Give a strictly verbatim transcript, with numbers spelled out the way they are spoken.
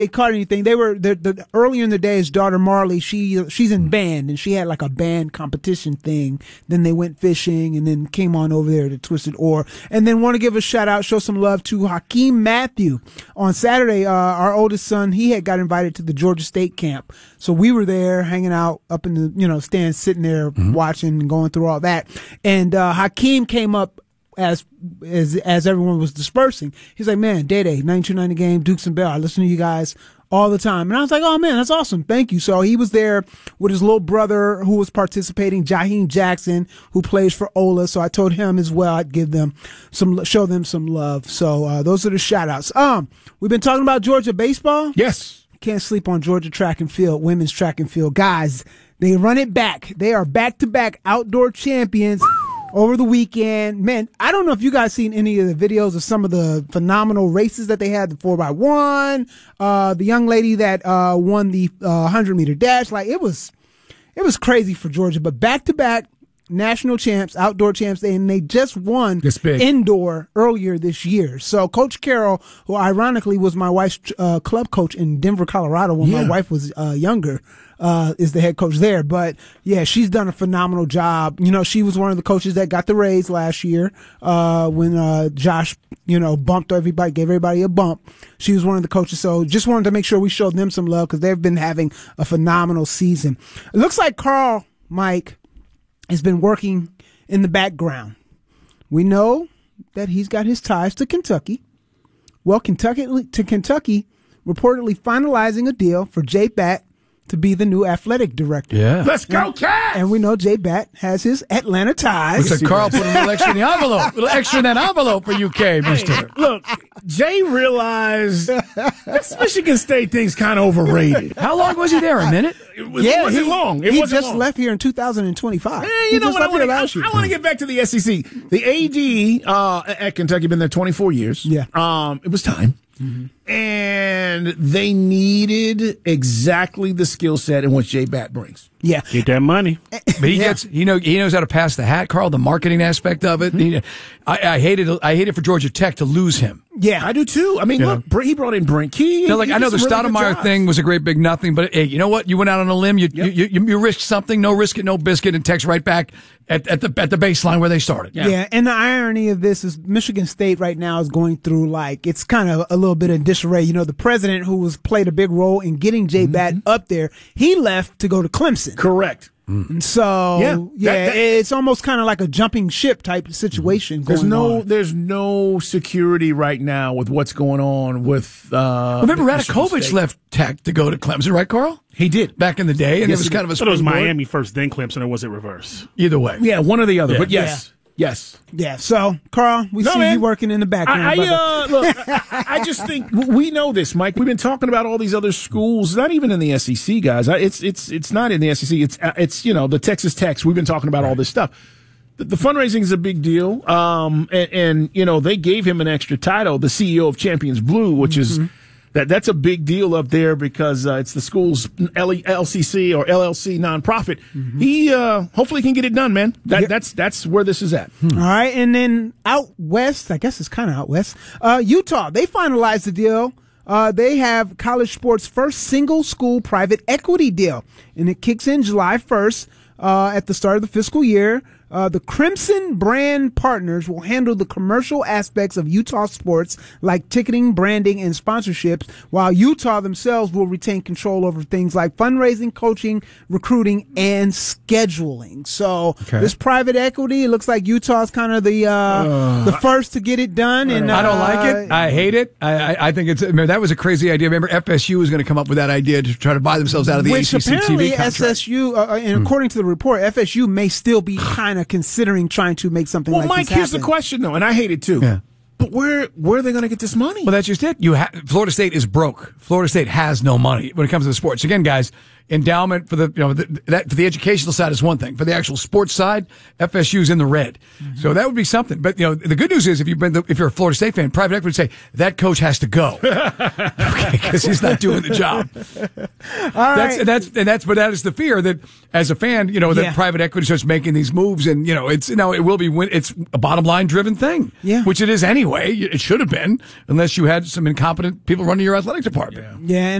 It caught anything. They were the, the earlier in the day. His daughter Marley, she she's in band, and she had like a band competition thing. Then they went fishing, and then came on over there to Twisted Oar. And then want to give a shout out, show some love to Hakeem Matthew. On Saturday, uh, our oldest son, he had got invited to the Georgia State camp, so we were there hanging out up in the you know stands, sitting there mm-hmm. watching and going through all that. And uh, Hakeem came up. As as as everyone was dispersing, he's like, "Man, Day Day, ninety-two ninety Game, Dukes and Bell. I listen to you guys all the time." And I was like, "Oh man, that's awesome, thank you." So he was there with his little brother who was participating, Jaheim Jackson, who plays for Ola. So I told him as well I'd give them some, show them some love. So uh, those are the shout outs. Um, we've been talking about Georgia baseball. Yes, can't sleep on Georgia track and field, women's track and field, guys. They run it back. They are back to back outdoor champions. Over the weekend, man, I don't know if you guys seen any of the videos of some of the phenomenal races that they had, the four by one, uh, the young lady that, uh, won the, uh, hundred meter dash. Like it was, it was crazy for Georgia, but back to back national champs, outdoor champs, and they just won indoor earlier this year. So Coach Carroll, who ironically was my wife's, uh, club coach in Denver, Colorado when yeah. my wife was, uh, younger, Uh, is the head coach there. But yeah, she's done a phenomenal job. You know, she was one of the coaches that got the raise last year, uh, when, uh, Josh, you know, bumped everybody, gave everybody a bump. She was one of the coaches. So just wanted to make sure we showed them some love because they've been having a phenomenal season. It looks like Carl, Mike, has been working in the background. We know that he's got his ties to Kentucky. Well, Kentucky, to Kentucky reportedly finalizing a deal for Jay Batt to be the new athletic director. Yeah. Let's go, Cats! And we know Jay Batt has his Atlanta ties. Looks like Carl put a little extra in the envelope. A little extra in that envelope for U K, mister. Hey, look, Jay realized this Michigan State thing's kind of overrated. How long was he there? A minute? It, was, yeah, it wasn't he, long. It he wasn't just long. left here in two thousand twenty-five. Yeah, you he know just what? I left want here to I, I want to get back to the S E C. The A D uh, at Kentucky been there twenty-four years. Yeah. Um, it was time. Mm-hmm. And they needed exactly the skill set in which Jay Batt brings. Yeah. Get that money. But he yeah. gets, you know, he knows how to pass the hat, Carl, the marketing aspect of it. Mm-hmm. He, I, I hated, I hated for Georgia Tech to lose him. Yeah, I do too. I mean, you look, know. he brought in Brent Key. No, like he I know the really Stoudemire thing was a great big nothing, but hey, you know what? You went out on a limb. You yep. you, you, you risked something. No risk it, no biscuit, and Tech's right back at, at the at the baseline where they started. Yeah. yeah, and the irony of this is Michigan State right now is going through like it's kind of a little bit of disarray. You know, the president who was played a big role in getting Jay mm-hmm. Batt up there, he left to go to Clemson. Correct. And so, yeah, yeah that, that, it's almost kind of like a jumping ship type of situation. There's going no, on. there's no security right now with what's going on with. Uh, Remember, Radakovich left Tech to go to Clemson, right, Carl? He did back in the day, and yes, it was kind of a. But it was Miami first, then Clemson, or was it reverse? Either way, yeah, one or the other. Yeah. But yes. Yeah. Yes. Yeah. So, Carl, we no, see man. you working in the background. I, I, uh, look, I, I just think we know this, Mike. We've been talking about all these other schools, not even in the S E C, guys. It's it's it's not in the S E C. It's it's you know the Texas Techs. We've been talking about all this stuff. The, the fundraising is a big deal, um, and, and you know they gave him an extra title, the C E O of Champions Blue, which mm-hmm. is. That that's a big deal up there because uh, it's the school's L C C or L L C nonprofit. Mm-hmm. He uh, hopefully can get it done, man. That, yep. That's that's where this is at. Hmm. All right, and then out west, I guess it's kind of out west. Uh, Utah, they finalized the deal. Uh, they have college sports' first single school private equity deal, and it kicks in July first uh, at the start of the fiscal year. Uh, the Crimson brand partners will handle the commercial aspects of Utah sports like ticketing, branding, and sponsorships, while Utah themselves will retain control over things like fundraising, coaching, recruiting, and scheduling. So okay. this private equity, it looks like Utah's kind of the uh, uh, the first to get it done. And uh, I don't like it. I hate it. I, I, I think it's. I mean, that was a crazy idea. Remember, F S U was going to come up with that idea to try to buy themselves out of the which A C C T V contract. S S U, uh, and hmm. according to the report, F S U may still be kind of considering trying to make something well, like Mike, this happen. Well, Mike, here's the question, though, and I hate it too. Yeah. But where where are they going to get this money? Well, that's just it. You ha- Florida State is broke. Florida State has no money when it comes to the sports. Again, guys, endowment for the you know the, that for the educational side is one thing. For the actual sports side, F S U's in the red. Mm-hmm. So that would be something. But you know, the good news is if you've been the, if you're a Florida State fan, private equity would say that coach has to go because he's not doing the job. All that's, right. that's and that's but that is the fear that as a fan, you know, that Yeah. private equity starts making these moves, and you know, it's you know, it will be win- it's a bottom line driven thing, Yeah. which it is anyway. It should have been, unless you had some incompetent people running your athletic department. Yeah. Yeah, and